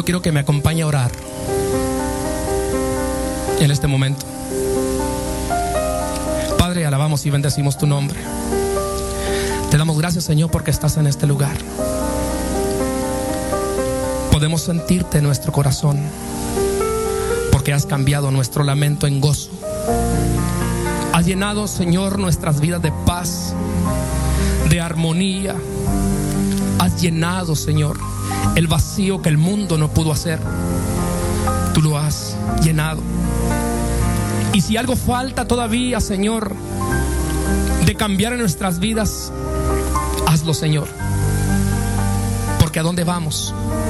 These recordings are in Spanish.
quiero que me acompañe a orar en este momento. Padre, alabamos y bendecimos tu nombre. Te damos gracias, Señor, porque estás en este lugar. Podemos sentirte en nuestro corazón, porque has cambiado nuestro lamento en gozo. Has llenado, Señor, nuestras vidas de paz, de armonía. Has llenado, Señor, el vacío que el mundo no pudo hacer. Tú lo has llenado. Y si algo falta todavía, Señor, de cambiar en nuestras vidas, hazlo, Señor. Porque ¿a dónde vamos?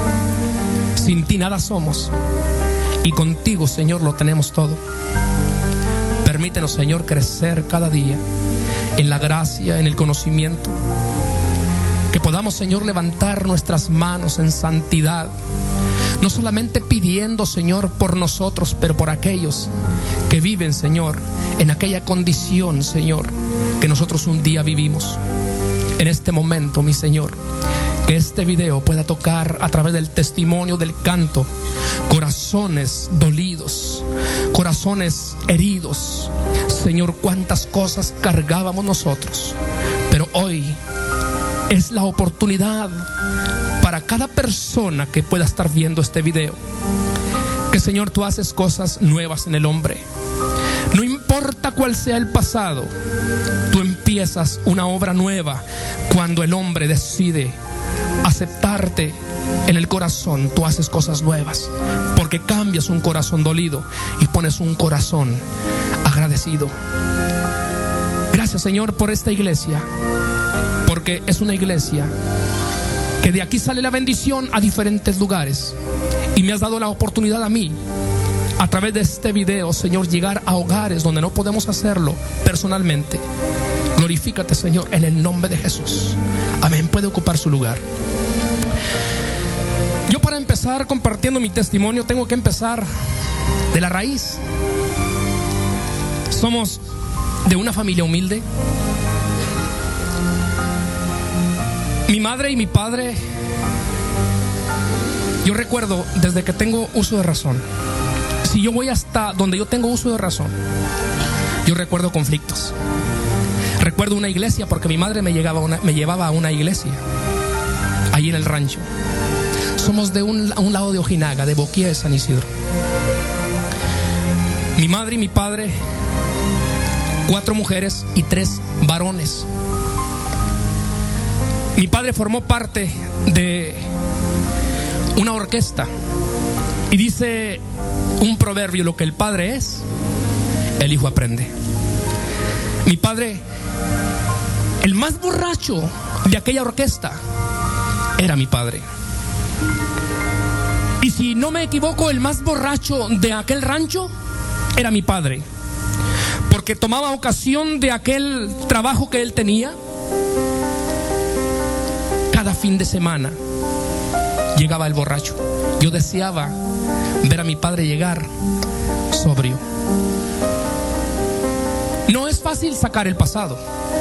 Sin ti nada somos. Y contigo, Señor, lo tenemos todo. Permítenos, Señor, crecer cada día en la gracia, en el conocimiento. Que podamos, Señor, levantar nuestras manos en santidad. No solamente pidiendo, Señor, por nosotros, pero por aquellos que viven, Señor, en aquella condición, Señor, que nosotros un día vivimos. En este momento, mi Señor, que este video pueda tocar a través del testimonio, del canto, corazones dolidos, corazones heridos. Señor, cuántas cosas cargábamos nosotros, pero hoy es la oportunidad para cada persona que pueda estar viendo este video. Que, Señor, tú haces cosas nuevas en el hombre. No importa cuál sea el pasado, tú empiezas una obra nueva cuando el hombre decide aceptarte en el corazón. Tú haces cosas nuevas, porque cambias un corazón dolido y pones un corazón agradecido. Gracias, Señor, por esta iglesia, porque es una iglesia que de aquí sale la bendición a diferentes lugares. Y me has dado la oportunidad a mí, a través de este video, Señor, llegar a hogares donde no podemos hacerlo personalmente. Glorifícate, Señor, en el nombre de Jesús. Amén. Puede ocupar su lugar. Yo, para empezar compartiendo mi testimonio, tengo que empezar de la raíz. Somos de una familia humilde. Mi madre y mi padre, yo recuerdo desde que tengo uso de razón. Si yo voy hasta donde yo tengo uso de razón, yo recuerdo conflictos. Recuerdo una iglesia, porque mi madre me llevaba a una iglesia ahí en el rancho. Somos de a un lado de Ojinaga, de Boquía de San Isidro. Mi madre y mi padre, 4 mujeres y 3 varones. Mi padre formó parte de una orquesta. Y dice un proverbio: lo que el padre es, el hijo aprende. Mi padre, el más borracho de aquella orquesta, era mi padre. Y si no me equivoco, el más borracho de aquel rancho era mi padre, porque tomaba ocasión de aquel trabajo que él tenía. Cada fin de semana llegaba el borracho. Yo deseaba ver a mi padre llegar sobrio. No es fácil sacar el pasado,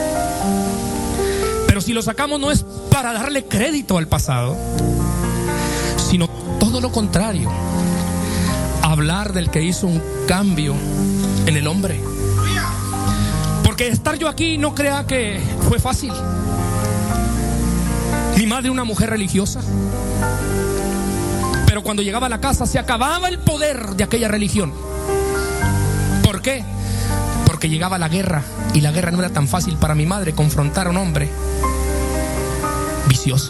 pero si lo sacamos no es para darle crédito al pasado, sino todo lo contrario, hablar del que hizo un cambio en el hombre. Porque estar yo aquí, no crea que fue fácil. Mi madre, una mujer religiosa, pero cuando llegaba a la casa se acababa el poder de aquella religión. ¿Por qué? Porque llegaba la guerra, y la guerra no era tan fácil para mi madre confrontar a un hombre vicioso.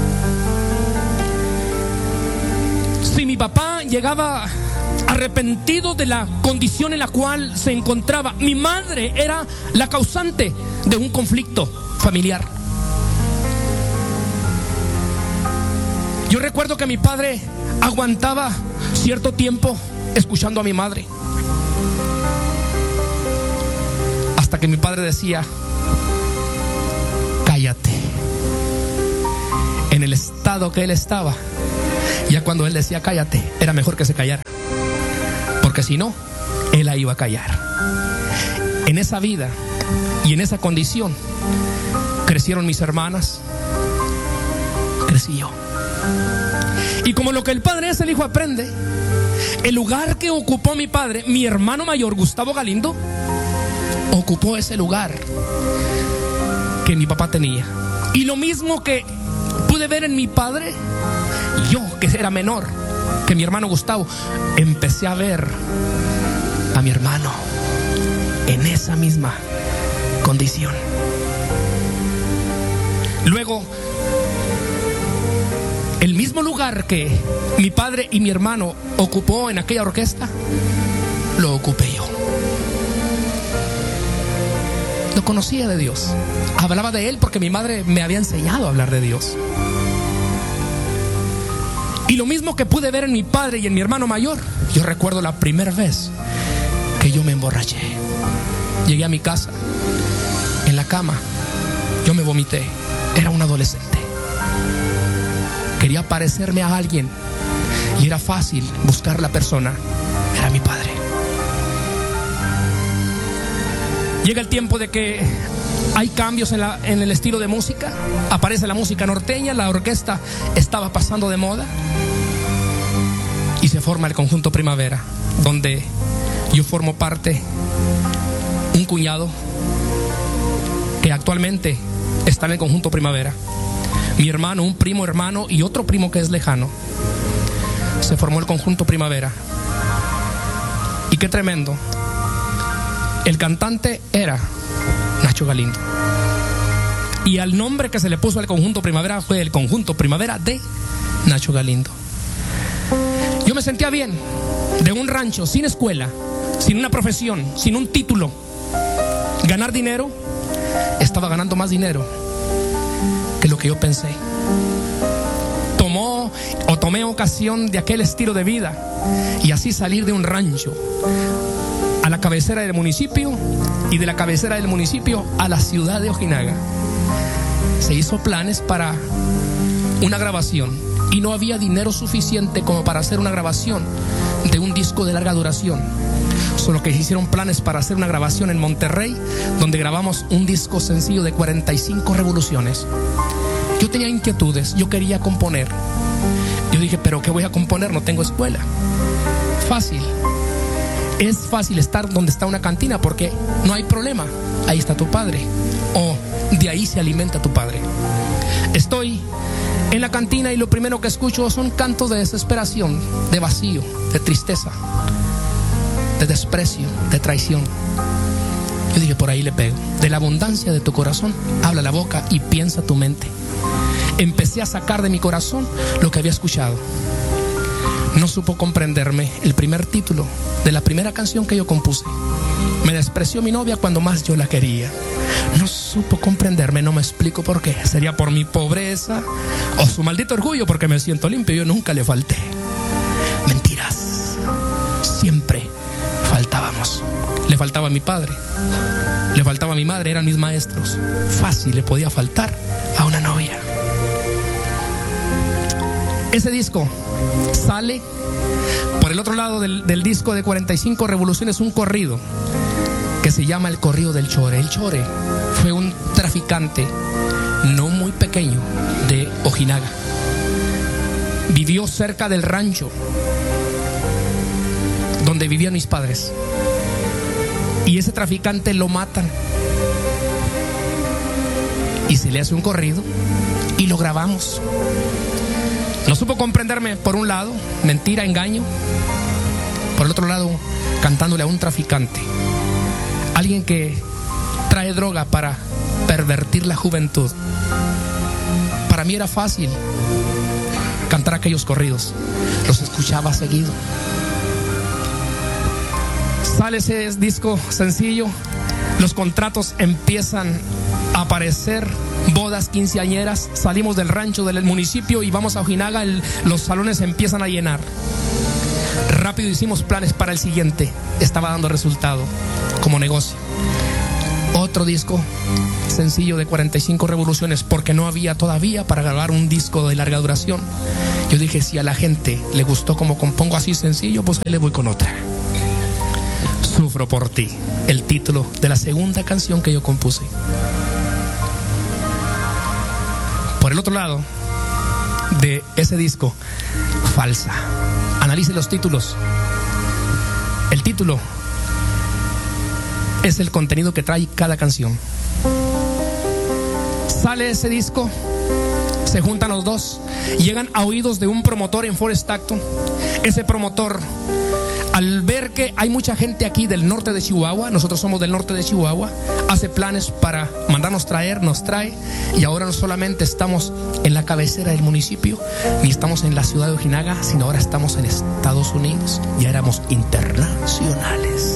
Si mi papá llegaba arrepentido de la condición en la cual se encontraba, mi madre era la causante de un conflicto familiar. Yo recuerdo que mi padre aguantaba cierto tiempo escuchando a mi madre, hasta que mi padre decía: cállate. En el estado que él estaba, ya cuando él decía cállate, era mejor que se callara, porque si no, él la iba a callar. En esa vida y en esa condición crecieron mis hermanas, crecí yo. Y como lo que el padre es, el hijo aprende. El lugar que ocupó mi padre, mi hermano mayor, Gustavo Galindo, ocupó ese lugar que mi papá tenía. Y lo mismo que pude ver en mi padre, yo, que era menor que mi hermano Gustavo, empecé a ver a mi hermano en esa misma condición. Luego, el mismo lugar que mi padre y mi hermano ocupó en aquella orquesta, lo ocupé yo. No conocía de Dios. Hablaba de Él porque mi madre me había enseñado a hablar de Dios. Y lo mismo que pude ver en mi padre y en mi hermano mayor, yo recuerdo la primera vez que yo me emborraché. Llegué a mi casa, en la cama, yo me vomité. Era un adolescente. Quería parecerme a alguien y era fácil buscar la persona. Era mi padre. Llega el tiempo de que hay cambios en el estilo de música. Aparece la música norteña, la orquesta estaba pasando de moda y se forma el Conjunto Primavera, donde yo formo parte, un cuñado que actualmente está en el Conjunto Primavera, mi hermano, un primo hermano y otro primo que es lejano. Se formó el Conjunto Primavera. Y qué tremendo. El cantante era Nacho Galindo. Y al nombre que se le puso al Conjunto Primavera fue el Conjunto Primavera de Nacho Galindo. Yo me sentía bien, de un rancho, sin escuela, sin una profesión, sin un título. Ganar dinero, estaba ganando más dinero que lo que yo pensé. Tomé ocasión de aquel estilo de vida y así salir de un rancho a la cabecera del municipio y de la cabecera del municipio a la ciudad de Ojinaga. Se hizo planes para una grabación y no había dinero suficiente como para hacer una grabación de un disco de larga duración. Solo que se hicieron planes para hacer una grabación en Monterrey, donde grabamos un disco sencillo de 45 revoluciones. Yo tenía inquietudes, yo quería componer. Yo dije, pero ¿qué voy a componer? No tengo escuela. Fácil. Es fácil estar donde está una cantina porque no hay problema. Ahí está tu padre. O de ahí se alimenta tu padre. Estoy en la cantina y lo primero que escucho son cantos de desesperación, de vacío, de tristeza, de desprecio, de traición. Yo dije, por ahí le pego. De la abundancia de tu corazón habla la boca y piensa tu mente. Empecé a sacar de mi corazón lo que había escuchado. No supo comprenderme el primer título de la primera canción que yo compuse. Me despreció mi novia cuando más yo la quería. No supo comprenderme, no me explico por qué. Sería por mi pobreza o su maldito orgullo, porque me siento limpio. Yo nunca le falté. Mentiras. Siempre faltábamos. Le faltaba a mi padre, le faltaba a mi madre, eran mis maestros. Fácil le podía faltar a una novia. Ese disco sale por el otro lado del disco de 45 revoluciones, un corrido que se llama el corrido del Chore. El Chore fue un traficante no muy pequeño de Ojinaga. Vivió cerca del rancho donde vivían mis padres. Y ese traficante lo matan. Y se le hace un corrido y lo grabamos. No supo comprenderme, por un lado, mentira, engaño. Por el otro lado, cantándole a un traficante. Alguien que trae droga para pervertir la juventud. Para mí era fácil cantar aquellos corridos. Los escuchaba seguido. Sale ese disco sencillo, los contratos empiezan a aparecer, bodas, quinceañeras, salimos del rancho del municipio y vamos a Ojinaga, los salones empiezan a llenar. Rápido hicimos planes para el siguiente, estaba dando resultado como negocio. Otro disco sencillo de 45 revoluciones, porque no había todavía para grabar un disco de larga duración. Yo dije, si a la gente le gustó como compongo así sencillo, pues ahí le voy con otra. Sufro por ti, el título de la segunda canción que yo compuse. Por el otro lado, de ese disco, Falsa. Analice los títulos. El título es el contenido que trae cada canción. Sale ese disco, se juntan los dos, llegan a oídos de un promotor en Forest Acton. Ese promotor, al ver que hay mucha gente aquí del norte de Chihuahua, nosotros somos del norte de Chihuahua, hace planes para mandarnos traer, nos trae, y ahora no solamente estamos en la cabecera del municipio, ni estamos en la ciudad de Ojinaga, sino ahora estamos en Estados Unidos. Ya éramos internacionales.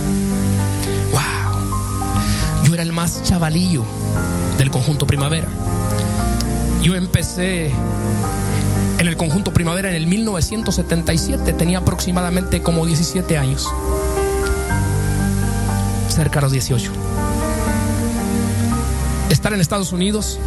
Wow. Yo era el más chavalillo del Conjunto Primavera. Yo empecé en el Conjunto Primavera en el 1977, tenía aproximadamente como 17 años, cerca de los 18. Estar en Estados Unidos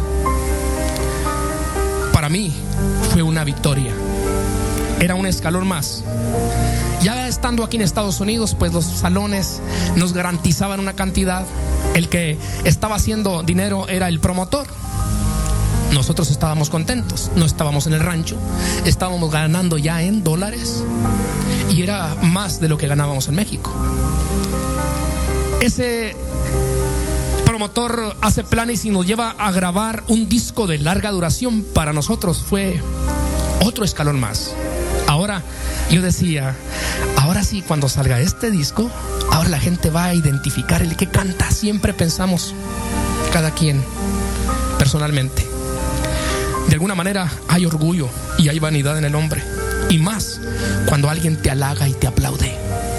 para mí fue una victoria, era un escalón más. Ya estando aquí en Estados Unidos, pues los salones nos garantizaban una cantidad. El que estaba haciendo dinero era el promotor. Nosotros estábamos contentos, no estábamos en el rancho, estábamos ganando ya en dólares y era más de lo que ganábamos en México. Ese promotor hace planes y nos lleva a grabar un disco de larga duración. Para nosotros fue otro escalón más. Ahora yo decía, ahora sí, cuando salga este disco, ahora la gente va a identificar el que canta. Siempre pensamos, cada quien personalmente. De alguna manera hay orgullo y hay vanidad en el hombre, y más cuando alguien te halaga y te aplaude.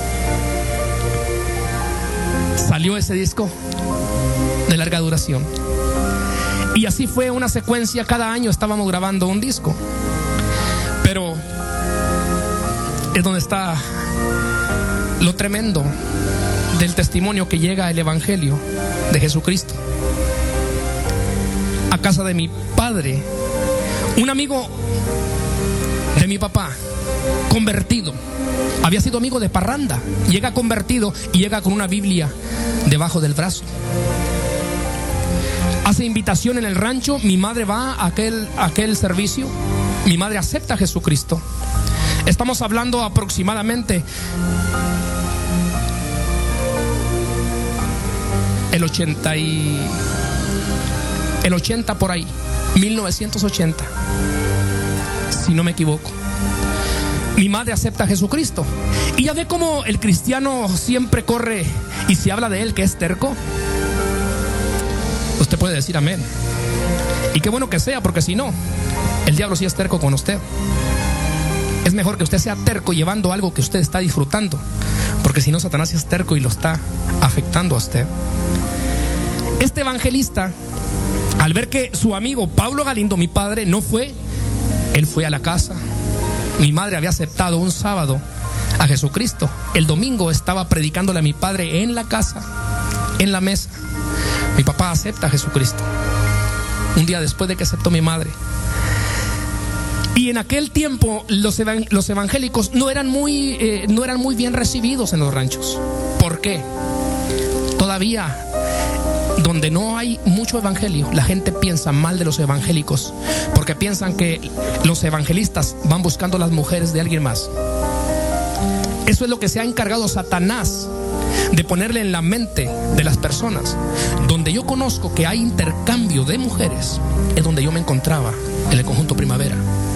Salió ese disco de larga duración y así fue una secuencia. Cada año estábamos grabando un disco, pero es donde está lo tremendo del testimonio que llega el Evangelio de Jesucristo. A casa de mi padre, un amigo de mi papá, convertido, había sido amigo de parranda, llega convertido y llega con una Biblia debajo del brazo. Hace invitación en el rancho, mi madre va a aquel servicio, mi madre acepta a Jesucristo. Estamos hablando aproximadamente el 80 por ahí, 1980, si no me equivoco. Mi madre acepta a Jesucristo. Y ya ve cómo el cristiano siempre corre y se habla de él que es terco. Usted puede decir amén. Y qué bueno que sea, porque si no, el diablo sí es terco con usted. Es mejor que usted sea terco llevando algo que usted está disfrutando, porque si no, Satanás es terco y lo está afectando a usted. Este evangelista, al ver que su amigo Pablo Galindo, mi padre, no fue, él fue a la casa. Mi madre había aceptado un sábado a Jesucristo. El domingo estaba predicándole a mi padre en la casa, en la mesa. Mi papá acepta a Jesucristo un día después de que aceptó mi madre. Y en aquel tiempo los evangélicos no eran muy bien recibidos en los ranchos. ¿Por qué? Todavía, donde no hay mucho evangelio, la gente piensa mal de los evangélicos, porque piensan que los evangelistas van buscando las mujeres de alguien más. Eso es lo que se ha encargado Satanás de ponerle en la mente de las personas. Donde yo conozco que hay intercambio de mujeres es donde yo me encontraba, en el Conjunto Primavera.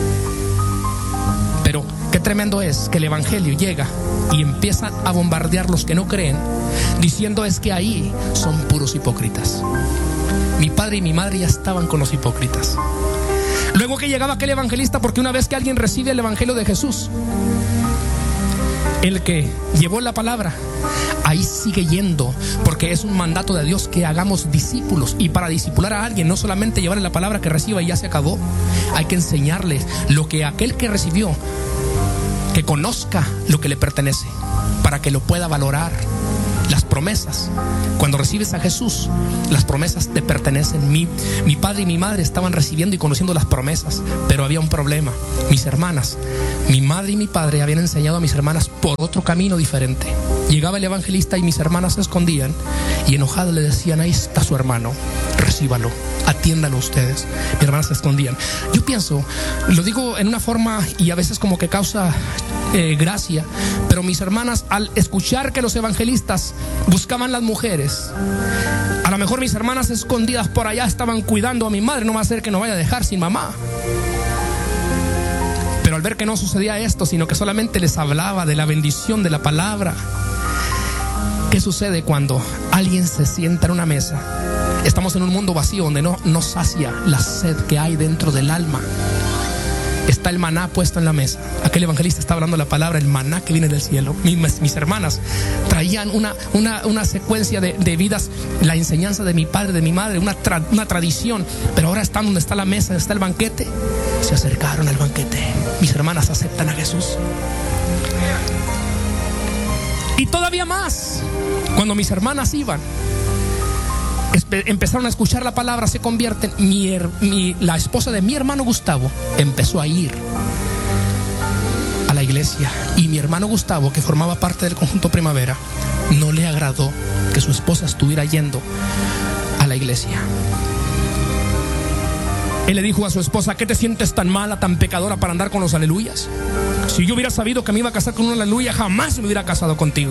Pero qué tremendo es que el evangelio llega y empiezan a bombardear los que no creen, diciendo es que ahí son puros hipócritas. Mi padre y mi madre ya estaban con los hipócritas. Luego que llegaba aquel evangelista, porque una vez que alguien recibe el evangelio de Jesús, el que llevó la palabra, ahí sigue yendo, porque es un mandato de Dios que hagamos discípulos. Y para discipular a alguien, no solamente llevarle la palabra que reciba y ya se acabó, hay que enseñarles lo que aquel que recibió, que conozca lo que le pertenece, para que lo pueda valorar. Las promesas, cuando recibes a Jesús, las promesas te pertenecen. Mi padre y mi madre estaban recibiendo y conociendo las promesas, pero había un problema. Mis hermanas, mi madre y mi padre habían enseñado a mis hermanas por otro camino diferente. Llegaba el evangelista y mis hermanas se escondían y enojadas le decían: ahí está su hermano, recíbalo, atiéndalo ustedes. Mis hermanas se escondían. Yo pienso, lo digo en una forma y a veces como que causa gracia, pero mis hermanas, al escuchar que los evangelistas buscaban las mujeres, a lo mejor mis hermanas escondidas por allá estaban cuidando a mi madre, no va a ser que no vaya a dejar sin mamá. Pero al ver que no sucedía esto, sino que solamente les hablaba de la bendición de la palabra. ¿Qué sucede cuando alguien se sienta en una mesa? Estamos en un mundo vacío donde no sacia la sed que hay dentro del alma. Está el maná puesto en la mesa. Aquel evangelista está hablando la palabra, el maná que viene del cielo. Mis hermanas traían una secuencia de vidas, la enseñanza de mi padre, de mi madre, una tradición. Pero ahora están donde está la mesa, donde está el banquete. Se acercaron al banquete. Mis hermanas aceptan a Jesús. Y todavía más, cuando mis hermanas iban, empezaron a escuchar la palabra, se convierten. La esposa de mi hermano Gustavo empezó a ir a la iglesia, y mi hermano Gustavo, que formaba parte del conjunto Primavera, no le agradó que su esposa estuviera yendo a la iglesia. Él le dijo a su esposa: ¿qué te sientes tan mala, tan pecadora para andar con los aleluyas? Si yo hubiera sabido que me iba a casar con un aleluya, jamás me hubiera casado contigo.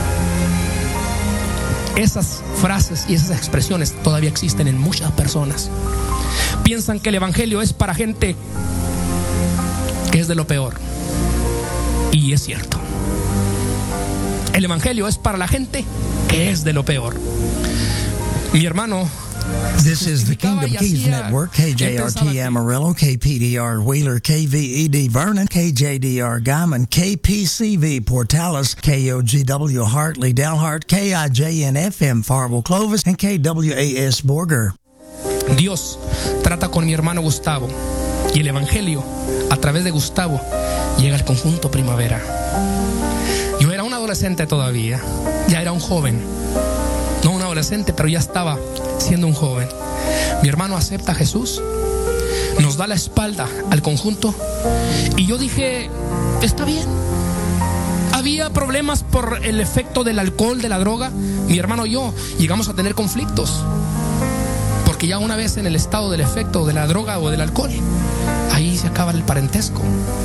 Esas frases y esas expresiones todavía existen en muchas personas. Piensan que el evangelio es para gente que es de lo peor. Y es cierto. El evangelio es para la gente que es de lo peor. Mi hermano, this is the Kingdom Keys Network. KJRT Amarillo, KPDR Wheeler, KVED Vernon, KJDR Guymon, KPCV Portales, KOGW Hartley Dalhart, KIJN FM Farwell Clovis, and KWAS Borger. Dios trata con mi hermano Gustavo, y el evangelio a través de Gustavo llega al conjunto Primavera. Yo era un adolescente todavía, ya era un joven. No un adolescente, pero ya estaba siendo un joven. Mi hermano acepta a Jesús, nos da la espalda al conjunto, y yo dije: está bien. Había problemas por el efecto del alcohol, de la droga. Mi hermano y yo llegamos a tener conflictos, porque ya una vez en el estado del efecto de la droga o del alcohol, ahí se acaba el parentesco.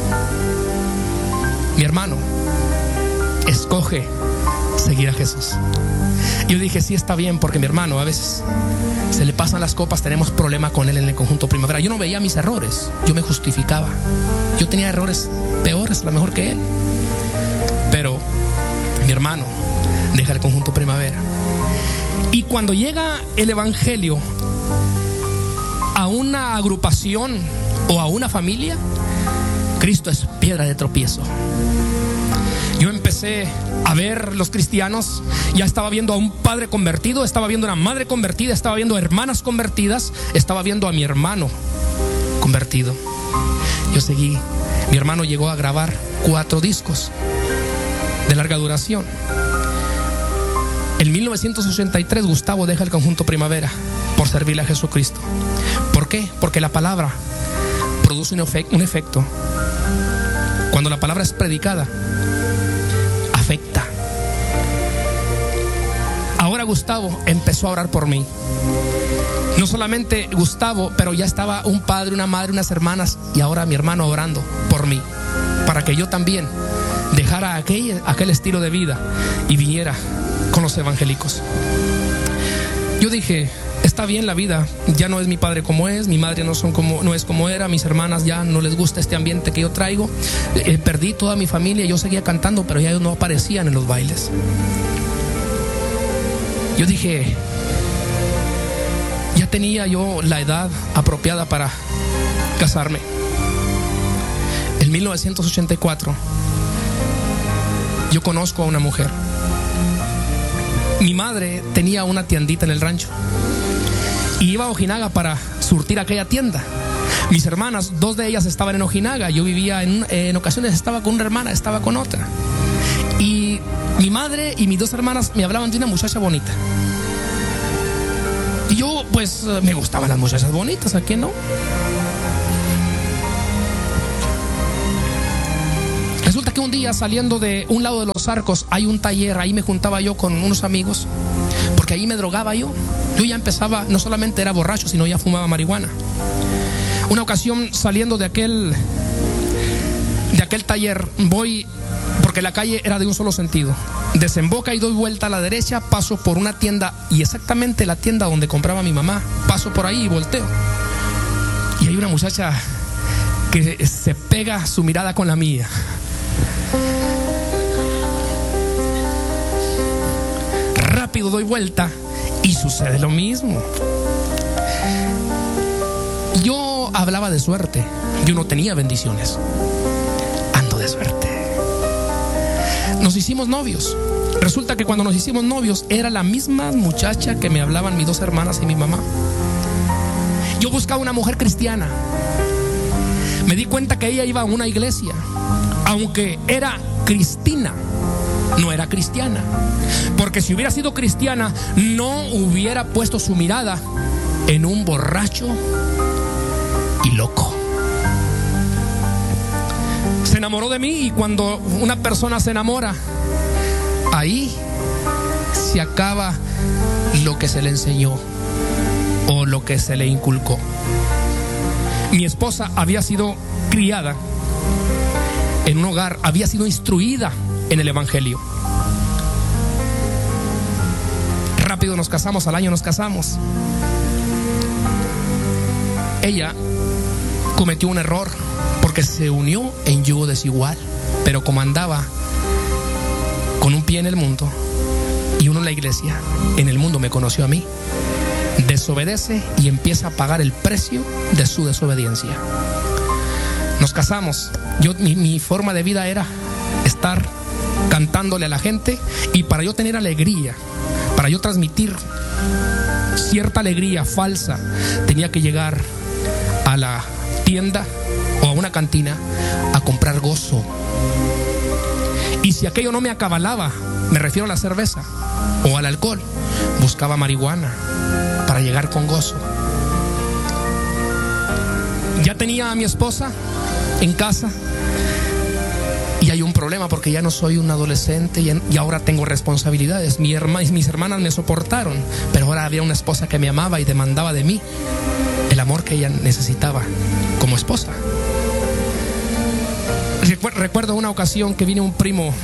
Mi hermano escoge seguir a Jesús. Yo dije: sí, está bien, porque mi hermano a veces se le pasan las copas, tenemos problema con él en el conjunto Primavera. Yo no veía mis errores, yo me justificaba. Yo tenía errores peores, a lo mejor que él. Pero mi hermano deja el conjunto Primavera. Y cuando llega el evangelio a una agrupación o a una familia, Cristo es piedra de tropiezo. Yo empecé a ver los cristianos, ya estaba viendo a un padre convertido, estaba viendo a una madre convertida, estaba viendo a hermanas convertidas, estaba viendo a mi hermano convertido. Yo seguí. Mi hermano llegó a grabar 4 discos de larga duración. En 1983 Gustavo deja el conjunto Primavera por servirle a Jesucristo. ¿Por qué? Porque la palabra produce un efecto. Cuando la palabra es predicada, afecta. Ahora Gustavo empezó a orar por mí. No solamente Gustavo, pero ya estaba un padre, una madre, unas hermanas, y ahora mi hermano orando por mí, para que yo también dejara aquel estilo de vida y viniera con los evangélicos. Yo dije: está bien, la vida ya no es mi padre como es, mi madre no es como era, mis hermanas ya no les gusta este ambiente que yo traigo. Perdí toda mi familia, yo seguía cantando, pero ya ellos no aparecían en los bailes. Yo dije: ya tenía yo la edad apropiada para casarme. En 1984 yo conozco a una mujer. Mi madre tenía una tiendita en el rancho y iba a Ojinaga para surtir aquella tienda. Mis hermanas, 2 de ellas estaban en Ojinaga. Yo vivía en ocasiones, estaba con una hermana, estaba con otra. Y mi madre y mis 2 hermanas me hablaban de una muchacha bonita. Y yo, pues, me gustaban las muchachas bonitas, ¿a quién no? Resulta que un día, saliendo de un lado de los Arcos, hay un taller. Ahí me juntaba yo con unos amigos, porque ahí me drogaba yo. Yo ya empezaba, no solamente era borracho, sino ya fumaba marihuana. Una ocasión, saliendo de aquel taller, voy, porque la calle era de un solo sentido, desemboca y doy vuelta a la derecha, paso por una tienda, y exactamente la tienda donde compraba mi mamá. Paso por ahí y volteo, y hay una muchacha que se pega su mirada con la mía. Rápido doy vuelta y sucede lo mismo. Yo hablaba de suerte, yo no tenía bendiciones. Ando de suerte. Nos hicimos novios. Resulta que cuando nos hicimos novios era la misma muchacha que me hablaban mis 2 hermanas y mi mamá. Yo buscaba una mujer cristiana. Me di cuenta que ella iba a una iglesia. Aunque era cristina, no era cristiana. Porque si hubiera sido cristiana, no hubiera puesto su mirada en un borracho y loco. Se enamoró de mí, y cuando una persona se enamora, ahí se acaba lo que se le enseñó o lo que se le inculcó. Mi esposa había sido criada en un hogar, había sido instruida en el evangelio. Rápido nos casamos, al año nos casamos. Ella cometió un error porque se unió en yugo desigual, pero como andaba con un pie en el mundo y uno en la iglesia, en el mundo me conoció a mí, desobedece y empieza a pagar el precio de su desobediencia. Nos casamos. Mi forma de vida era estar cantándole a la gente, y para yo tener alegría, para yo transmitir cierta alegría falsa, tenía que llegar a la tienda o a una cantina a comprar gozo. Y si aquello no me acabalaba, me refiero a la cerveza o al alcohol, buscaba marihuana para llegar con gozo. Ya tenía a mi esposa en casa, y hay un problema porque ya no soy un adolescente y ahora tengo responsabilidades. Mis hermanas me soportaron, pero ahora había una esposa que me amaba y demandaba de mí el amor que ella necesitaba como esposa. Recuerdo una ocasión que vino un primo,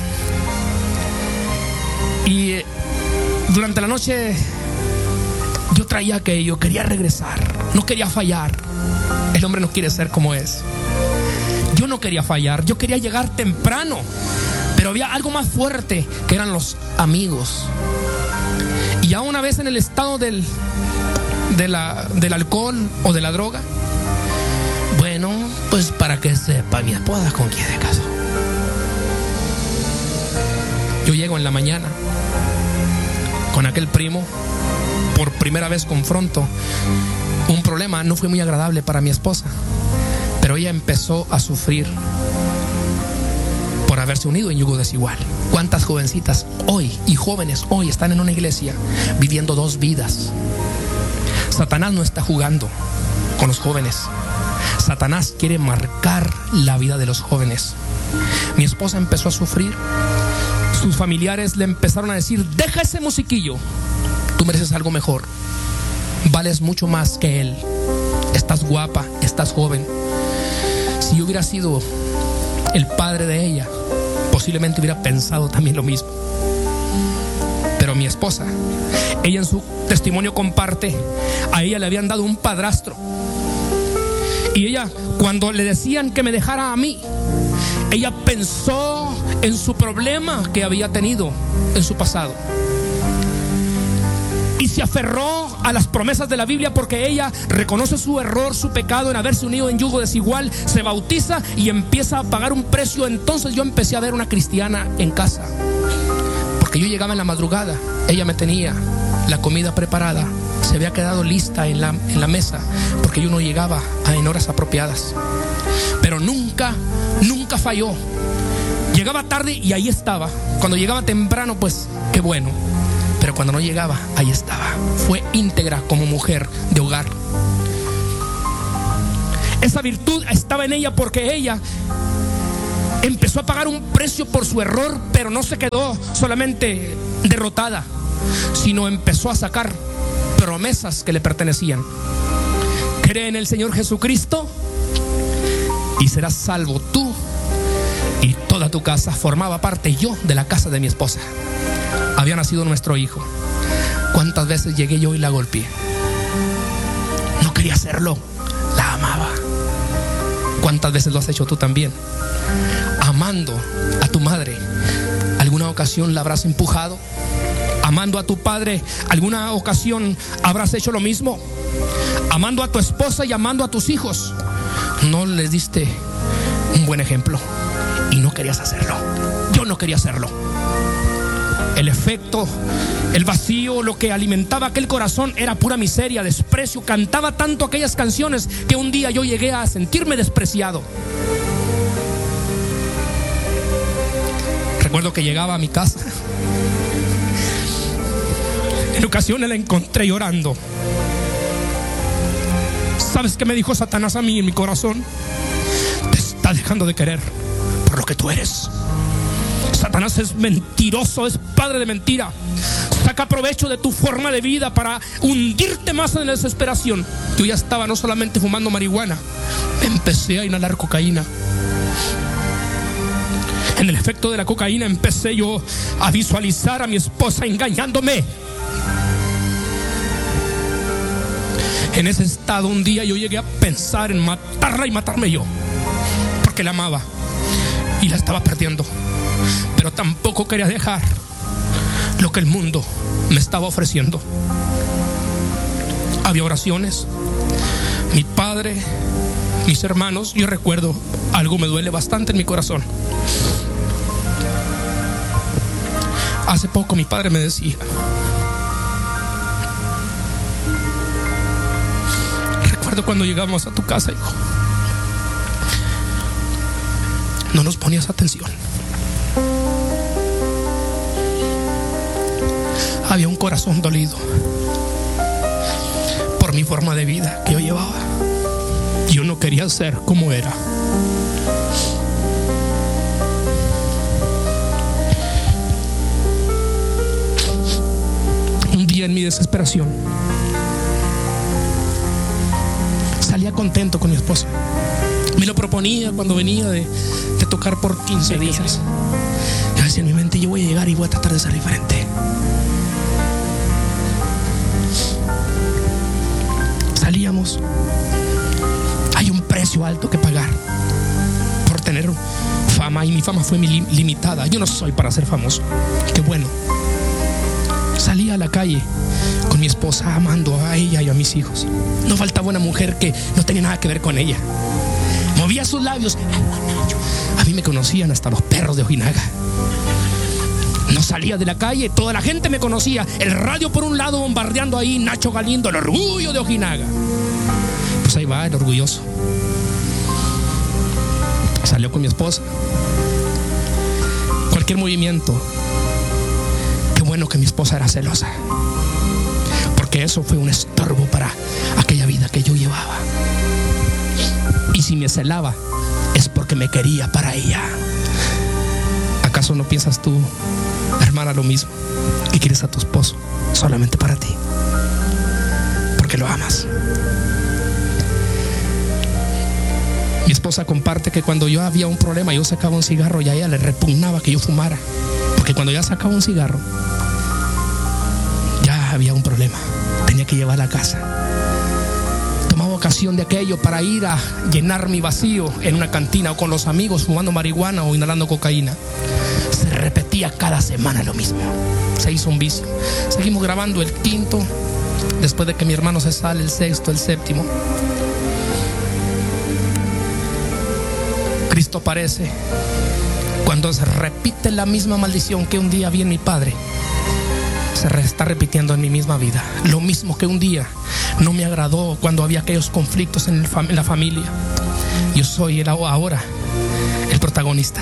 y durante la noche yo traía aquello, quería regresar, no quería fallar. El hombre no quiere ser como es. Yo no quería fallar, yo quería llegar temprano, pero había algo más fuerte, que eran los amigos. Y ya una vez en el estado del alcohol o de la droga, bueno, pues para que sepa mi esposa con quién se casó. Yo llego en la mañana con aquel primo, por primera vez confronto un problema. No fue muy agradable para mi esposa, pero ella empezó a sufrir por haberse unido en yugo desigual. ¿Cuántas jovencitas hoy y jóvenes hoy están en una iglesia viviendo 2 vidas? Satanás no está jugando con los jóvenes. Satanás quiere marcar la vida de los jóvenes. Mi esposa empezó a sufrir. Sus familiares le empezaron a decir: deja ese musiquillo, tú mereces algo mejor, vales mucho más que él, estás guapa, estás joven. Si yo hubiera sido el padre de ella, posiblemente hubiera pensado también lo mismo. Pero mi esposa, ella en su testimonio comparte, a ella le habían dado un padrastro, y ella, cuando le decían que me dejara a mí, ella pensó en su problema que había tenido en su pasado, y se aferró a las promesas de la Biblia, porque ella reconoce su error, su pecado en haberse unido en yugo desigual, se bautiza y empieza a pagar un precio. Entonces yo empecé a ver una cristiana en casa, porque yo llegaba en la madrugada, ella me tenía la comida preparada, se había quedado lista en la mesa, porque yo no llegaba en horas apropiadas, pero nunca falló. Llegaba tarde y ahí estaba. Cuando llegaba temprano, pues qué bueno, pero cuando no llegaba, ahí estaba. Fue íntegra como mujer de hogar. Esa virtud estaba en ella, porque ella empezó a pagar un precio por su error, pero no se quedó solamente derrotada, sino empezó a sacar promesas que le pertenecían. Cree en el Señor Jesucristo y serás salvo tú y toda tu casa. Formaba parte yo de la casa de mi esposa. Había nacido nuestro hijo. ¿Cuántas veces llegué yo y la golpeé? No quería hacerlo, la amaba. ¿Cuántas veces lo has hecho tú también? Amando a tu madre, ¿alguna ocasión la habrás empujado? Amando a tu padre, ¿alguna ocasión habrás hecho lo mismo? Amando a tu esposa y amando a tus hijos, no les diste un buen ejemplo y no querías hacerlo. Yo no quería hacerlo. El efecto, el vacío, lo que alimentaba aquel corazón era pura miseria, desprecio. Cantaba tanto aquellas canciones que un día yo llegué a sentirme despreciado. Recuerdo que llegaba a mi casa. En ocasiones la encontré llorando. ¿Sabes qué me dijo Satanás a mí en mi corazón? Te está dejando de querer por lo que tú eres. Satanás es mentiroso, es padre de mentira. Saca provecho de tu forma de vida para hundirte más en la desesperación. Yo ya estaba no solamente fumando marihuana, empecé a inhalar cocaína. En el efecto de la cocaína empecé yo a visualizar a mi esposa engañándome. En ese estado un día yo llegué a pensar en matarla y matarme yo, porque la amaba y la estaba perdiendo. Pero tampoco quería dejar lo que el mundo me estaba ofreciendo. Había oraciones, mi padre, mis hermanos. Yo recuerdo, algo me duele bastante en mi corazón. Hace poco mi padre me decía: recuerdo cuando llegamos a tu casa, hijo, no nos ponías atención. Había un corazón dolido por mi forma de vida que yo llevaba. Yo no quería ser como era. Un día en mi desesperación salía contento con mi esposa. Me lo proponía cuando venía de tocar por 15 días. Yo decía en mi mente: yo voy a llegar y voy a tratar de ser diferente. Salíamos. Hay un precio alto que pagar por tener fama, y mi fama fue limitada. Yo no soy para ser famoso. Qué bueno. Salía a la calle con mi esposa, amando a ella y a mis hijos. No faltaba una mujer que no tenía nada que ver con ella. Movía sus labios. A mí me conocían hasta los perros de Ojinaga. No salía de la calle, toda la gente me conocía. El radio por un lado bombardeando ahí: Nacho Galindo, el orgullo de Ojinaga. Pues ahí va el orgulloso. Salió con mi esposa. Cualquier movimiento. Qué bueno que mi esposa era celosa, porque eso fue un estorbo para aquella vida que yo llevaba. Y si me celaba, es porque me quería para ella. ¿Acaso no piensas tú, hermana, lo mismo? Que quieres a tu esposo solamente para ti, porque lo amas. Mi esposa comparte que cuando yo había un problema, yo sacaba un cigarro y a ella le repugnaba que yo fumara, porque cuando ya sacaba un cigarro, ya había un problema. Tenía que llevar a la casa. Tomaba ocasión de aquello para ir a llenar mi vacío en una cantina o con los amigos, fumando marihuana o inhalando cocaína. Se repetía cada semana lo mismo. Se hizo un vicio. Seguimos grabando el quinto, después de que mi hermano se sale, el sexto, el séptimo. Cristo aparece cuando se repite la misma maldición que un día vi en mi padre. Se está repitiendo en mi misma vida. Lo mismo que un día no me agradó cuando había aquellos conflictos en la familia. Yo soy ahora el protagonista.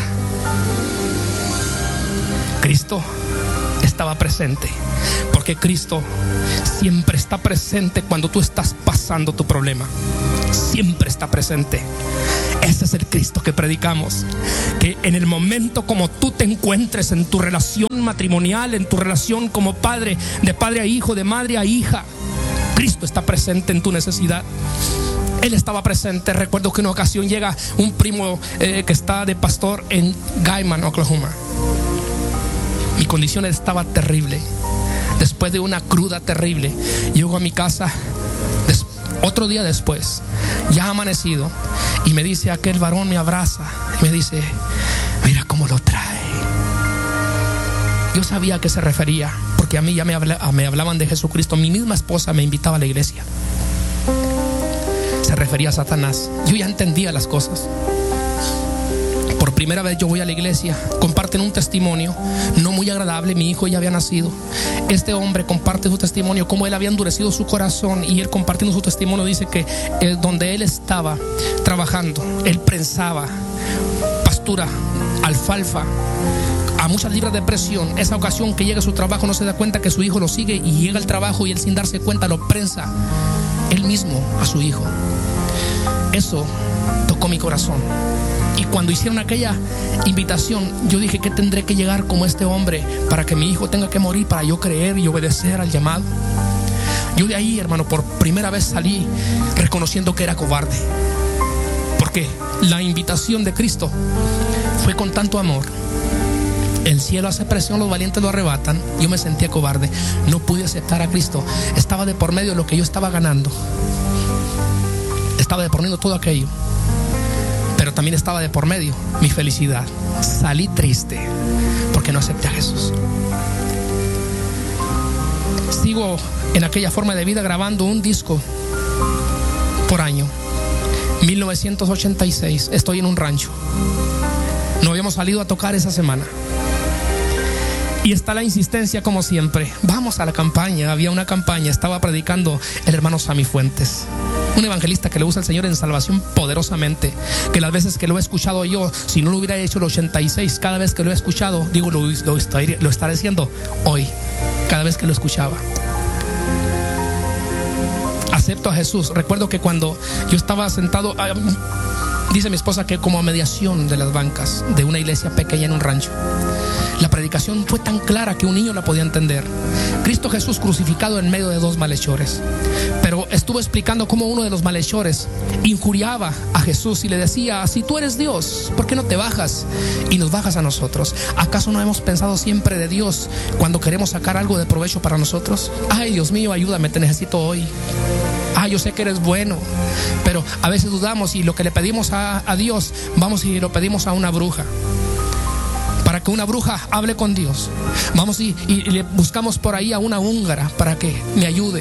Cristo estaba presente, porque Cristo siempre está presente cuando tú estás pasando tu problema. Siempre está presente. Ese es el Cristo que predicamos. Que en el momento como tú te encuentres en tu relación matrimonial, en tu relación como padre, de padre a hijo, de madre a hija, Cristo está presente en tu necesidad. Él estaba presente. Recuerdo que en una ocasión llega un primo que está de pastor en Gaiman, Oklahoma. Mi condición estaba terrible. Después de una cruda terrible, llego a mi casa otro día después, ya amanecido, y me dice aquel varón, me abraza y me dice: mira cómo lo trae. Yo sabía a qué se refería, porque a mí ya me hablaban de Jesucristo. Mi misma esposa me invitaba a la iglesia. Se refería a Satanás. Yo ya entendía las cosas. Por primera vez yo voy a la iglesia, comparten un testimonio no muy agradable. Mi hijo ya había nacido. Este hombre comparte su testimonio, cómo él había endurecido su corazón, y él, compartiendo su testimonio, dice que donde él estaba trabajando, él prensaba pastura, alfalfa, a muchas libras de presión. Esa ocasión que llega a su trabajo, no se da cuenta que su hijo lo sigue, y llega al trabajo y él, sin darse cuenta, lo prensa él mismo a su hijo. Eso tocó mi corazón. Y cuando hicieron aquella invitación, yo dije: ¿qué tendré que llegar como este hombre para que mi hijo tenga que morir, para yo creer y obedecer al llamado? Yo de ahí, hermano, por primera vez salí reconociendo que era cobarde, porque la invitación de Cristo fue con tanto amor. El cielo hace presión, los valientes lo arrebatan. Yo me sentía cobarde, no pude aceptar a Cristo. Estaba de por medio lo que yo estaba ganando, estaba de por medio todo aquello, pero también estaba de por medio mi felicidad. Salí triste porque no acepté a Jesús. Sigo en aquella forma de vida, grabando un disco por año. 1986, estoy en un rancho. No habíamos salido a tocar esa semana. Y está la insistencia, como siempre: vamos a la campaña. Había una campaña, estaba predicando el hermano Sammy Fuentes, un evangelista que le usa al Señor en salvación poderosamente, que las veces que lo he escuchado yo, si no lo hubiera hecho el 86, cada vez que lo he escuchado, digo, lo estaré haciendo hoy, cada vez que lo escuchaba. Acepto a Jesús. Recuerdo que cuando yo estaba sentado, dice mi esposa que como a mediación de las bancas de una iglesia pequeña en un rancho, la predicación fue tan clara que un niño la podía entender. Cristo Jesús crucificado en medio de dos malhechores. Pero estuvo explicando cómo uno de los malhechores injuriaba a Jesús y le decía: si tú eres Dios, ¿por qué no te bajas y nos bajas a nosotros? ¿Acaso no hemos pensado siempre de Dios cuando queremos sacar algo de provecho para nosotros? Ay, Dios mío, ayúdame, te necesito hoy. Yo sé que eres bueno, pero a veces dudamos, y lo que le pedimos a Dios, vamos y lo pedimos a una bruja, para que una bruja hable con Dios. Vamos y le buscamos por ahí a una húngara para que me ayude.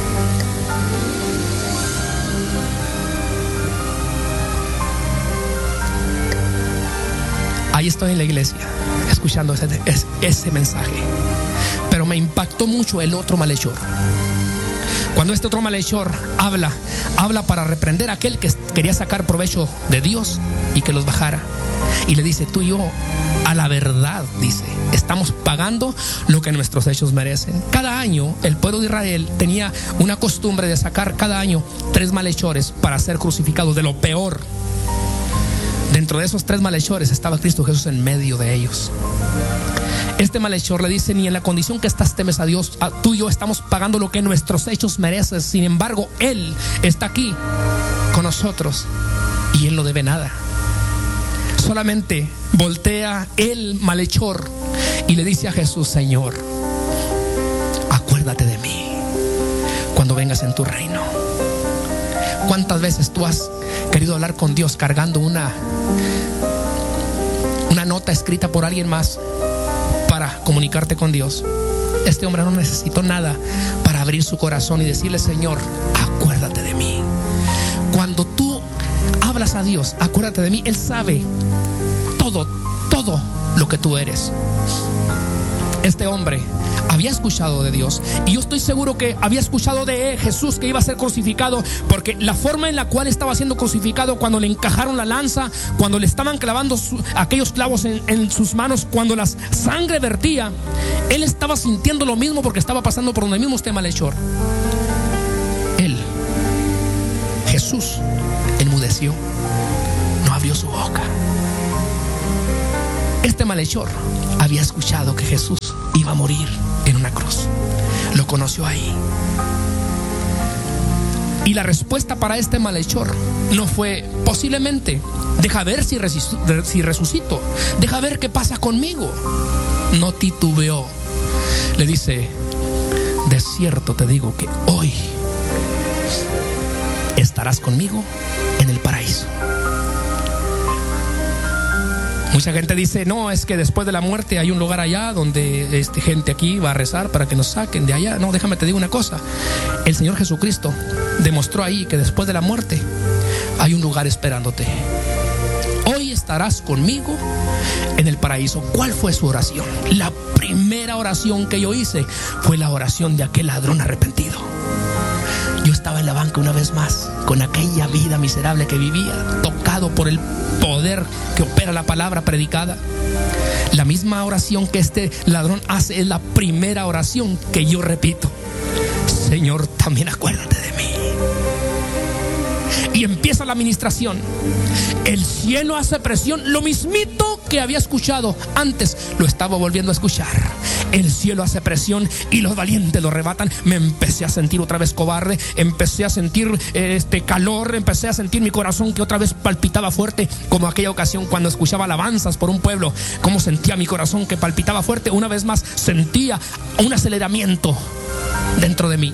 Ahí estoy en la iglesia escuchando ese mensaje, pero me impactó mucho el otro malhechor. Cuando este otro malhechor habla para reprender a aquel que quería sacar provecho de Dios y que los bajara, y le dice: tú y yo, a la verdad, dice, estamos pagando lo que nuestros hechos merecen. Cada año el pueblo de Israel tenía una costumbre de sacar cada año 3 malhechores para ser crucificados, de lo peor. Dentro de esos 3 malhechores estaba Cristo Jesús en medio de ellos. Este malhechor le dice: ni en la condición que estás temes a Dios. Tú y yo estamos pagando lo que nuestros hechos merecen. Sin embargo, Él está aquí con nosotros y Él no debe nada. Solamente voltea el malhechor y le dice a Jesús: Señor, acuérdate de mí cuando vengas en tu reino. ¿Cuántas veces tú has querido hablar con Dios cargando una nota escrita por alguien más para comunicarte con Dios? Este hombre no necesitó nada para abrir su corazón y decirle: Señor, acuérdate de mí. Cuando tú hablas a Dios: acuérdate de mí, Él sabe todo lo que tú eres. Este hombre había escuchado de Dios, y yo estoy seguro que había escuchado de Jesús, que iba a ser crucificado, porque la forma en la cual estaba siendo crucificado, cuando le encajaron la lanza, cuando le estaban clavando aquellos clavos en sus manos, cuando la sangre vertía, él estaba sintiendo lo mismo, porque estaba pasando por donde mismo este malhechor. Jesús enmudeció, no abrió su boca. Este malhechor había escuchado que Jesús iba a morir en una cruz. Lo conoció ahí. Y la respuesta para este malhechor no fue posiblemente, deja ver si resucito, deja ver qué pasa conmigo. No titubeó. Le dice: de cierto te digo que hoy estarás conmigo en el paraíso. Mucha gente dice: no, es que después de la muerte hay un lugar allá donde gente aquí va a rezar para que nos saquen de allá. No, déjame te digo una cosa. El Señor Jesucristo demostró ahí que después de la muerte hay un lugar esperándote. Hoy estarás conmigo en el paraíso. ¿Cuál fue su oración? La primera oración que yo hice fue la oración de aquel ladrón arrepentido. Yo estaba en la banca una vez más, con aquella vida miserable que vivía, tocado por el poder que opera la palabra predicada. La misma oración que este ladrón hace es la primera oración que yo repito: Señor, también acuérdate de mí. Y empieza la administración. El cielo hace presión. Lo mismito que había escuchado antes, lo estaba volviendo a escuchar. El cielo hace presión y los valientes lo arrebatan. Me empecé a sentir otra vez cobarde. Empecé a sentir calor. Empecé a sentir mi corazón que otra vez palpitaba fuerte, como aquella ocasión cuando escuchaba alabanzas por un pueblo. Como sentía mi corazón que palpitaba fuerte. Una vez más sentía un aceleramiento dentro de mí.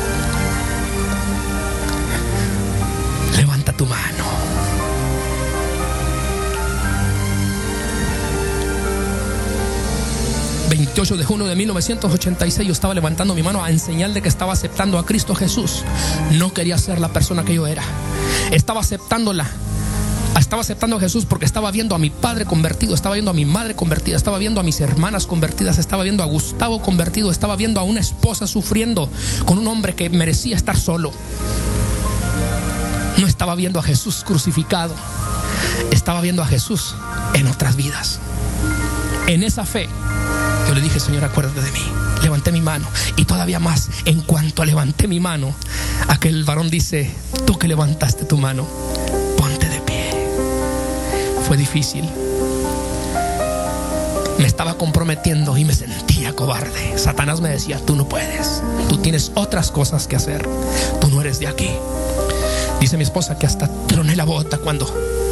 Levanta tu mano. ...28 de junio de 1986... yo estaba levantando mi mano en señal de que estaba aceptando a Cristo Jesús. No quería ser la persona que yo era. Estaba aceptando a Jesús porque estaba viendo a mi padre convertido, estaba viendo a mi madre convertida, estaba viendo a mis hermanas convertidas, estaba viendo a Gustavo convertido, estaba viendo a una esposa sufriendo con un hombre que merecía estar solo. No estaba viendo a Jesús crucificado, estaba viendo a Jesús en otras vidas. En esa fe yo le dije: Señor, acuérdate de mí. Levanté mi mano, y todavía más, en cuanto levanté mi mano, aquel varón dice: tú que levantaste tu mano, ponte de pie. Fue difícil. Me estaba comprometiendo y me sentía cobarde. Satanás me decía: tú no puedes, tú tienes otras cosas que hacer, tú no eres de aquí. Dice mi esposa que hasta troné la bota cuando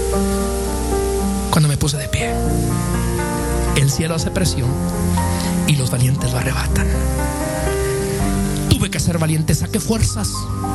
me puse de pie. El cielo hace presión y los valientes lo arrebatan. Tuve que ser valiente, saqué fuerzas,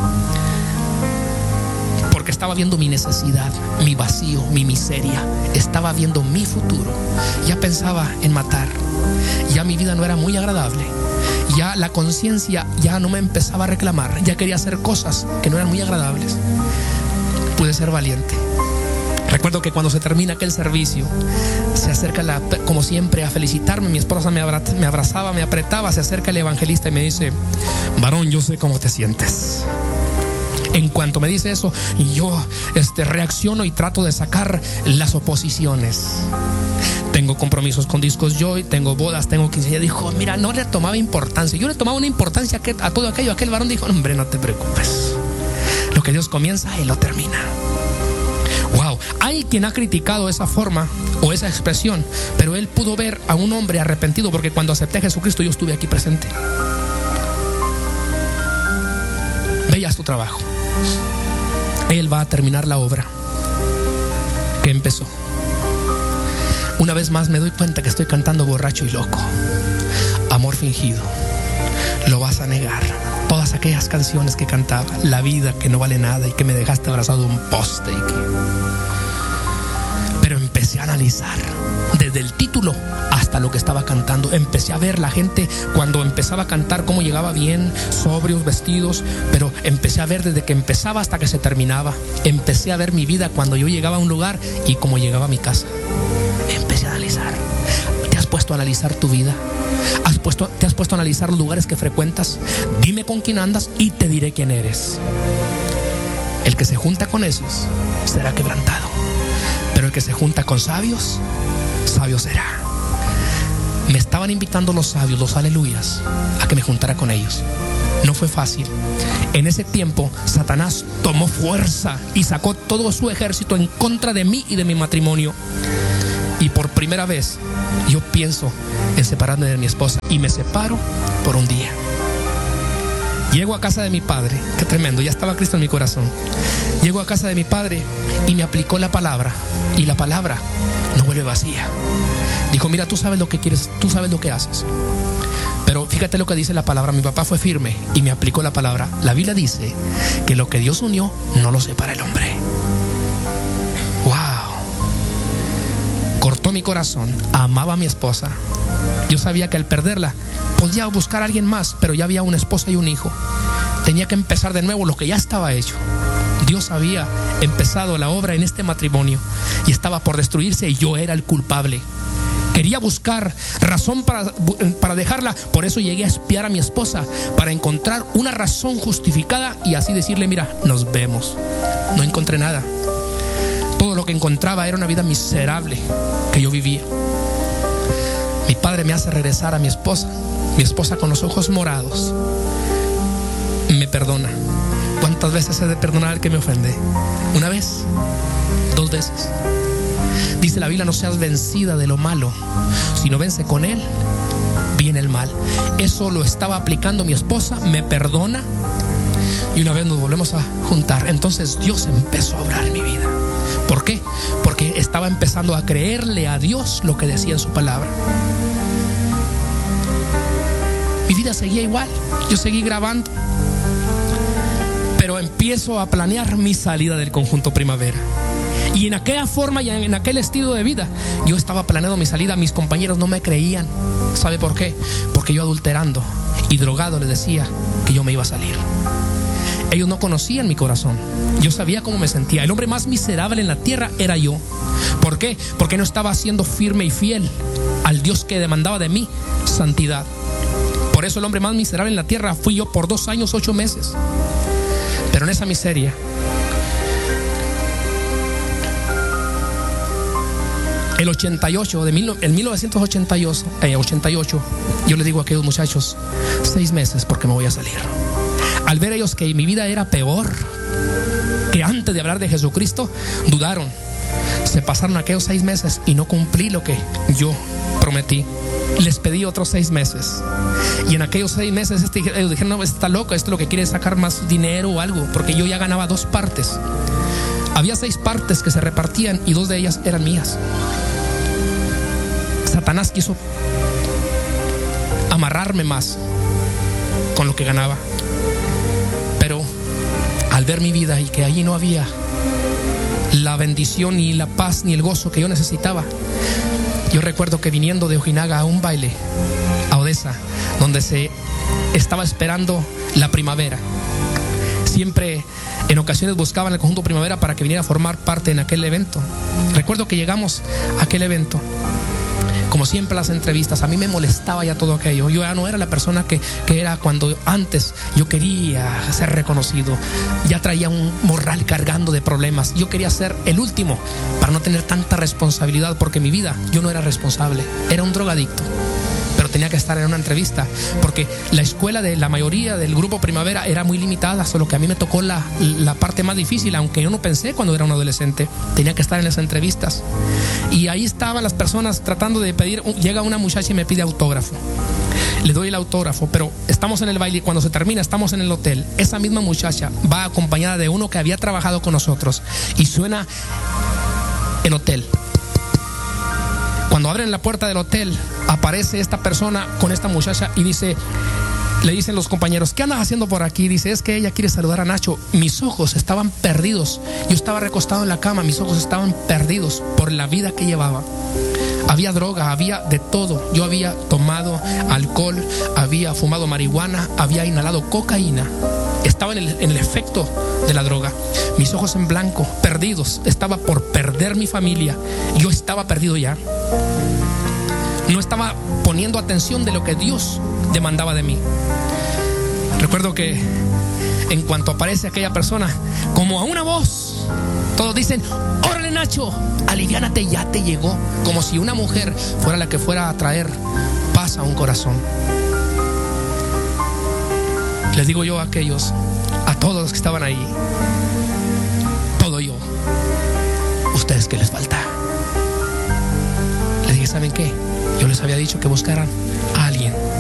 porque estaba viendo mi necesidad, mi vacío, mi miseria. Estaba viendo mi futuro. Ya pensaba en matar. Ya mi vida no era muy agradable. Ya la conciencia ya no me empezaba a reclamar. Ya quería hacer cosas que no eran muy agradables. Pude ser valiente. Recuerdo que cuando se termina aquel servicio, se acerca como siempre a felicitarme. Mi esposa me abrazaba, me apretaba. Se acerca el evangelista y me dice: varón, yo sé cómo te sientes. En cuanto me dice eso, yo reacciono y trato de sacar las oposiciones. Tengo compromisos con Discos Joy, tengo bodas, tengo 15 días. Dijo: mira, no le tomaba importancia. Yo le tomaba una importancia a todo aquello. Aquel varón dijo: hombre, no te preocupes. Lo que Dios comienza, Él lo termina. Wow, hay quien ha criticado esa forma o esa expresión, pero él pudo ver a un hombre arrepentido, porque cuando acepté a Jesucristo yo estuve aquí presente. Veías tu trabajo. Él va a terminar la obra que empezó. Una vez más me doy cuenta que estoy cantando borracho y loco. Amor fingido, lo vas a negar. Todas aquellas canciones que cantaba, la vida que no vale nada y que me dejaste abrazado a un poste. Pero empecé a analizar desde el título hasta lo que estaba cantando. Empecé a ver la gente cuando empezaba a cantar, cómo llegaba bien, sobrios, vestidos. Pero empecé a ver desde que empezaba hasta que se terminaba. Empecé a ver mi vida cuando yo llegaba a un lugar y cómo llegaba a mi casa. Empecé a analizar. ¿Te has puesto a analizar tu vida? ¿Te has puesto a analizar los lugares que frecuentas? Dime con quién andas y te diré quién eres. El que se junta con necios será quebrantado, pero el que se junta con sabios, sabio será. Me estaban invitando los sabios, los aleluyas, a que me juntara con ellos. No fue fácil. En ese tiempo, Satanás tomó fuerza y sacó todo su ejército en contra de mí y de mi matrimonio. Y por primera vez yo pienso en separarme de mi esposa, y me separo por un día. Llego a casa de mi padre, qué tremendo, ya estaba Cristo en mi corazón. Llego a casa de mi padre y me aplicó la palabra, y la palabra no vuelve vacía. Dijo, mira, tú sabes lo que quieres, tú sabes lo que haces. Pero fíjate lo que dice la palabra. Mi papá fue firme y me aplicó la palabra. La Biblia dice que lo que Dios unió no lo separa el hombre. ¡Wow! Cortó mi corazón. Amaba a mi esposa. Yo sabía que al perderla podía buscar a alguien más, pero ya había una esposa y un hijo. Tenía que empezar de nuevo lo que ya estaba hecho. Dios había empezado la obra en este matrimonio y estaba por destruirse, y yo era el culpable. Quería buscar razón para dejarla. Por eso llegué a espiar a mi esposa, para encontrar una razón justificada y así decirle, mira, nos vemos. No encontré nada. Todo lo que encontraba era una vida miserable que yo vivía. Mi padre me hace regresar a mi esposa con los ojos morados. Me perdona. ¿Cuántas veces he de perdonar al que me ofende? ¿Una vez? ¿2 veces? Dice la Biblia, no seas vencida de lo malo, sino vence con él, viene el mal. Eso lo estaba aplicando mi esposa, me perdona, y una vez nos volvemos a juntar. Entonces Dios empezó a obrar en mi vida. ¿Por qué? Porque estaba empezando a creerle a Dios lo que decía en su palabra. Mi vida seguía igual, yo seguí grabando, pero empiezo a planear mi salida del Conjunto Primavera. Y en aquella forma y en aquel estilo de vida, yo estaba planeando mi salida. Mis compañeros no me creían. ¿Sabe por qué? Porque yo, adulterando y drogado, les decía que yo me iba a salir. Ellos no conocían mi corazón. Yo sabía cómo me sentía. El hombre más miserable en la tierra era yo. ¿Por qué? Porque no estaba siendo firme y fiel al Dios que demandaba de mí santidad. Por eso el hombre más miserable en la tierra fui yo por 2 años, 8 meses. Pero en esa miseria, el 1988, yo les digo a aquellos muchachos, 6 meses porque me voy a salir. Al ver ellos que mi vida era peor, que antes de hablar de Jesucristo, dudaron. Se pasaron aquellos 6 meses y no cumplí lo que yo prometí. Les pedí otros 6 meses. Y en aquellos 6 meses ellos dijeron, no, está loco, esto es lo que quiere, sacar más dinero o algo, porque yo ya ganaba 2 partes. Había 6 partes que se repartían y 2 de ellas eran mías. Satanás quiso amarrarme más con lo que ganaba. Pero al ver mi vida y que allí no había la bendición, ni la paz, ni el gozo que yo necesitaba, yo recuerdo que viniendo de Ojinaga a un baile a Odessa, donde se estaba esperando la primavera, siempre en ocasiones buscaban el Conjunto Primavera para que viniera a formar parte en aquel evento. Recuerdo que llegamos a aquel evento. Como siempre, las entrevistas, a mí me molestaba ya todo aquello. Yo ya no era la persona que era cuando antes yo quería ser reconocido. Ya traía un morral cargando de problemas. Yo quería ser el último para no tener tanta responsabilidad, porque mi vida, yo no era responsable. Era un drogadicto, pero tenía que estar en una entrevista, porque la escuela de la mayoría del Grupo Primavera era muy limitada, solo que a mí me tocó la parte más difícil, aunque yo no pensé cuando era un adolescente. Tenía que estar en las entrevistas. Y ahí estaban las personas tratando de pedir. Llega una muchacha y me pide autógrafo. Le doy el autógrafo, pero estamos en el baile y cuando se termina estamos en el hotel. Esa misma muchacha va acompañada de uno que había trabajado con nosotros y suena el hotel. Cuando abren la puerta del hotel, aparece esta persona con esta muchacha y le dicen los compañeros, ¿qué andas haciendo por aquí? Dice, es que ella quiere saludar a Nacho. Mis ojos estaban perdidos. Yo estaba recostado en la cama, mis ojos estaban perdidos por la vida que llevaba. Había droga, había de todo. Yo había tomado alcohol, había fumado marihuana, había inhalado cocaína. Estaba en el efecto de la droga. Mis ojos en blanco, perdidos. Estaba por perder mi familia. Yo estaba perdido ya. No estaba poniendo atención de lo que Dios demandaba de mí. Recuerdo que en cuanto aparece aquella persona, como a una voz, todos dicen, órale Nacho, aliviánate, ya te llegó. Como si una mujer fuera la que fuera a traer paz a un corazón. Les digo yo a aquellos, a todos los que estaban ahí, todo yo, ¿ustedes qué les falta? Les dije, ¿saben qué? Yo les había dicho que buscaran a alguien